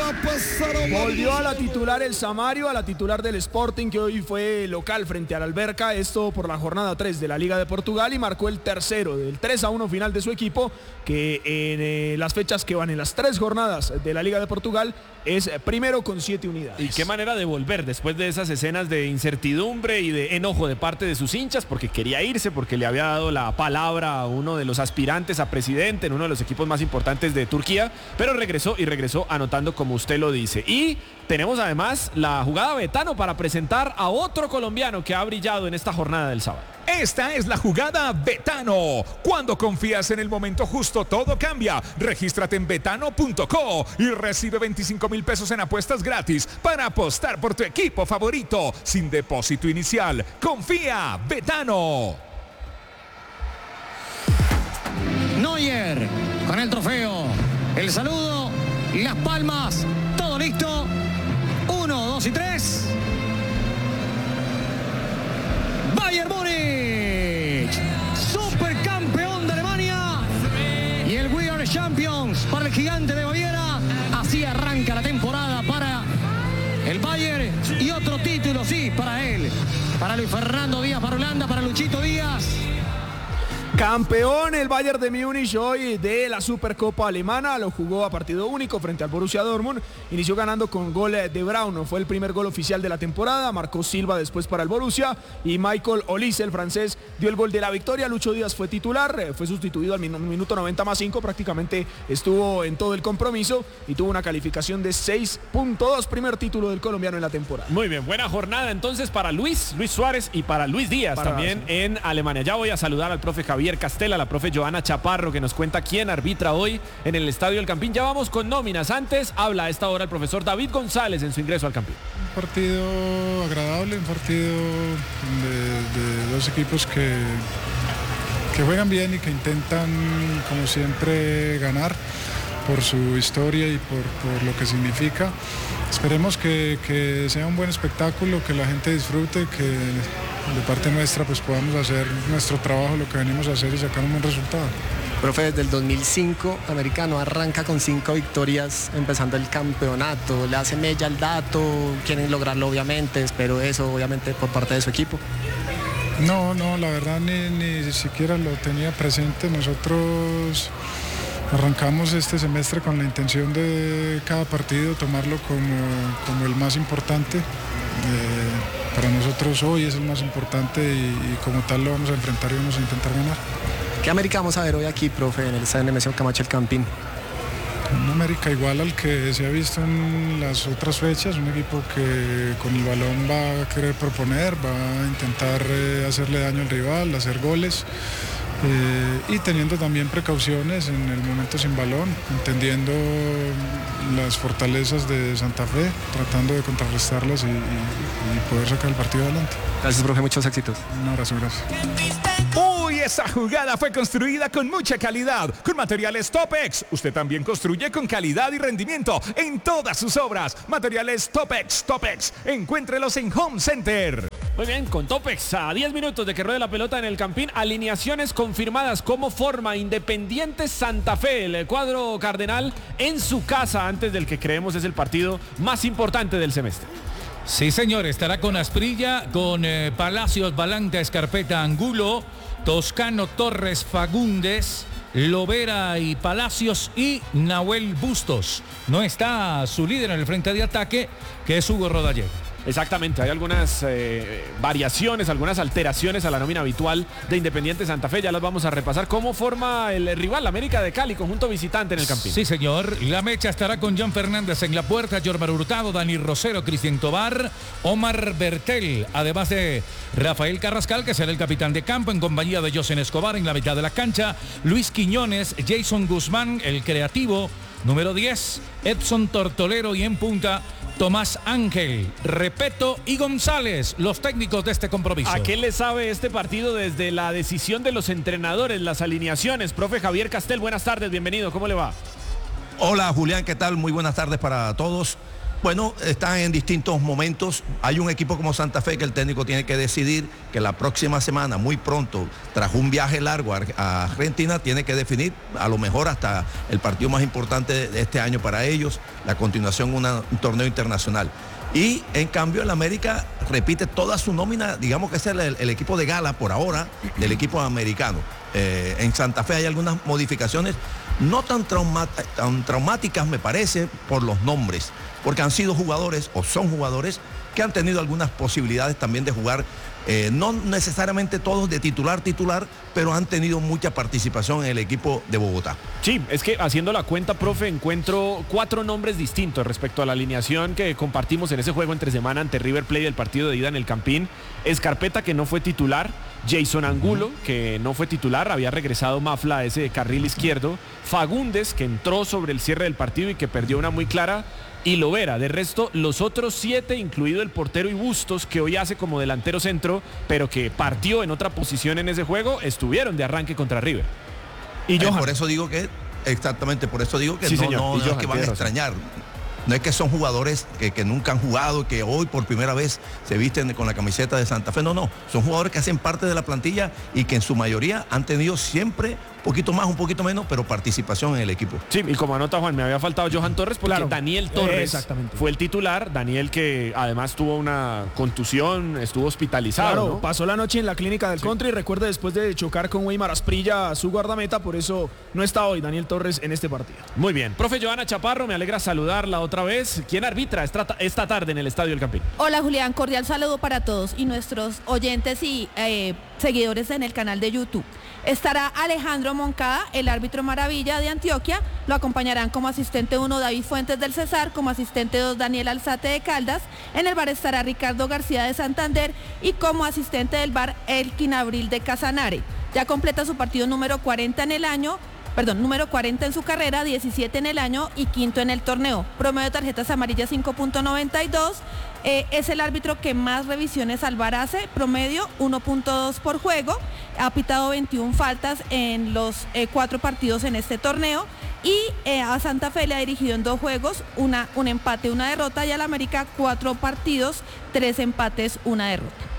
va a pasar a Volvió a la titular el Samario, a la titular del Sporting, que hoy fue local frente al Alberca, esto por la jornada 3 de la Liga de Portugal, y marcó el tercero del 3-1 final de su equipo, que en las fechas que van en las 3 jornadas de la Liga de Portugal es primero con 7 unidades. Y qué manera de volver después de esas escenas de incertidumbre y de enojo de parte de sus hinchas, porque quería irse, porque le había dado la palabra a uno de los aspirantes a presidente en uno de los equipos más importantes de Turquía, pero regresó anotando como usted lo dice. Y tenemos además la jugada Betano para presentar a otro colombiano que ha brillado en esta jornada del sábado. Esta es la jugada Betano. Cuando confías en el momento justo, todo cambia. Regístrate en betano.co y recibe 25,000 pesos en apuestas gratis para apostar por tu equipo favorito sin depósito inicial. Confía, Betano. Neuer con el trofeo, el saludo, las palmas, todo listo. 1, 2 y 3. Bayern Múnich, supercampeón de Alemania, y el We Are Champions para el gigante de Baviera. Así arranca la temporada para el Bayern, y otro título, sí, para él, para Luis Fernando Díaz, para Holanda, para Luchito Díaz. Campeón el Bayern de Múnich hoy de la Supercopa Alemana, lo jugó a partido único frente al Borussia Dortmund, inició ganando con gol de Braun, fue el primer gol oficial de la temporada, marcó Silva después para el Borussia y Michael Olise, el francés, dio el gol de la victoria. Lucho Díaz fue titular, fue sustituido al minuto 90+5, prácticamente estuvo en todo el compromiso y tuvo una calificación de 6.2, primer título del colombiano en la temporada. Muy bien, buena jornada entonces para Luis Suárez y para Luis Díaz también en Alemania. Ya voy a saludar al profe Javier Castela, la profe Joana Chaparro, que nos cuenta quién arbitra hoy en el Estadio El Campín. Ya vamos con nóminas. Antes habla a esta hora el profesor David González en su ingreso al Campín. Un partido agradable, un partido de dos equipos que juegan bien y que intentan, como siempre, ganar por su historia y por lo que significa. Esperemos que sea un buen espectáculo, que la gente disfrute, que de parte nuestra pues podamos hacer nuestro trabajo, lo que venimos a hacer, y sacar un buen resultado. Profe, desde el 2005 Americano arranca con 5 victorias empezando el campeonato. ¿Le hace mella el dato? ¿Quieren lograrlo obviamente? Espero eso obviamente por parte de su equipo. No, la verdad ni siquiera lo tenía presente. Nosotros arrancamos este semestre con la intención de cada partido tomarlo como el más importante. Para nosotros hoy es el más importante y como tal lo vamos a enfrentar y vamos a intentar ganar. ¿Qué América vamos a ver hoy aquí, profe, en el Estadio Nemesio Camacho El Campín? Un América igual al que se ha visto en las otras fechas, un equipo que con el balón va a querer proponer, va a intentar hacerle daño al rival, hacer goles. Y teniendo también precauciones en el momento sin balón, entendiendo las fortalezas de Santa Fe, tratando de contrarrestarlas y poder sacar el partido adelante. Gracias, profe, muchos éxitos. Un abrazo, gracias. Uy, esa jugada fue construida con mucha calidad, con materiales Topex. Usted también construye con calidad y rendimiento en todas sus obras. Materiales Topex. Encuéntrelos en Home Center. Muy bien, con Topex, a 10 minutos de que ruede la pelota en el Campín, alineaciones confirmadas como forma Independiente Santa Fe, el cuadro cardenal en su casa antes del que creemos es el partido más importante del semestre. Sí, señor, estará con Asprilla, con Palacios, Balanta, Escarpeta, Angulo, Toscano, Torres, Fagundes, Lovera y Palacios y Nahuel Bustos. No está su líder en el frente de ataque, que es Hugo Rodallega. Exactamente, hay algunas variaciones, algunas alteraciones a la nómina habitual de Independiente Santa Fe. Ya las vamos a repasar. ¿Cómo forma el rival, América de Cali, conjunto visitante en el Campín? Sí, señor. La mecha estará con John Fernández en la puerta, Jormar Hurtado, Dani Rosero, Cristian Tobar, Omar Bertel, además de Rafael Carrascal, que será el capitán de campo, en compañía de Josen Escobar en la mitad de la cancha, Luis Quiñones, Jason Guzmán, el creativo, número 10, Edson Tortolero, y en punta Tomás Ángel, Repeto y González, los técnicos de este compromiso. ¿A qué le sabe este partido desde la decisión de los entrenadores, las alineaciones? Profe Javier Castel, buenas tardes, bienvenido, ¿cómo le va? Hola Julián, ¿qué tal? Muy buenas tardes para todos. Bueno, están en distintos momentos. Hay un equipo como Santa Fe que el técnico tiene que decidir que la próxima semana, muy pronto, tras un viaje largo a Argentina, tiene que definir a lo mejor hasta el partido más importante de este año para ellos, la continuación de un torneo internacional. Y en cambio el América repite toda su nómina, digamos que es el equipo de gala por ahora del equipo americano. En Santa Fe hay algunas modificaciones, no tan traumáticas me parece por los nombres, porque han sido jugadores o son jugadores que han tenido algunas posibilidades también de jugar, no necesariamente todos de titular, pero han tenido mucha participación en el equipo de Bogotá. Sí, es que haciendo la cuenta, profe, encuentro 4 nombres distintos respecto a la alineación que compartimos en ese juego entre semana ante River Plate del partido de ida en el Campín. Escarpeta, que no fue titular. Jason Angulo, que no fue titular, había regresado Mafla a ese carril izquierdo. Fagundes, que entró sobre el cierre del partido y que perdió una muy clara. Y Lovera. De resto, los otros 7, incluido el portero y Bustos, que hoy hace como delantero centro, pero que partió en otra posición en ese juego, estuvieron de arranque contra River. Y Johan. Por eso digo que, exactamente, por eso digo que sí, no es que van a extrañar. No es que son jugadores que nunca han jugado, que hoy por primera vez se visten con la camiseta de Santa Fe. No. Son jugadores que hacen parte de la plantilla y que en su mayoría han tenido siempre un poquito más, un poquito menos, pero participación en el equipo. Sí, y como anota Juan, me había faltado Johan Torres porque claro, Daniel Torres fue el titular. Daniel, que además tuvo una contusión, estuvo hospitalizado. Claro, ¿no? pasó la noche en la clínica del Country, recuerde, después de chocar con Weimar Asprilla, su guardameta, por eso no está hoy Daniel Torres en este partido. Muy bien. Profe Johanna Chaparro, me alegra saludarla otra vez. ¿Quién arbitra esta tarde en el Estadio del Campín? Hola Julián, cordial saludo para todos y nuestros oyentes y seguidores en el canal de YouTube. Estará Alejandro Moncada, el árbitro maravilla de Antioquia. Lo acompañarán como asistente 1 David Fuentes del Cesar, como asistente 2 Daniel Alzate de Caldas. En el bar estará Ricardo García de Santander y como asistente del bar Elkin Abril de Casanare. Ya completa su partido número 40 en su carrera, 17 en el año y 5º en el torneo. Promedio de tarjetas amarillas 5.92. Es el árbitro que más revisiones al VAR hace, promedio 1.2 por juego. Ha pitado 21 faltas en los 4 partidos en este torneo. Y a Santa Fe le ha dirigido en 2 juegos, un empate, una derrota. Y al América 4 partidos, 3 empates, una derrota.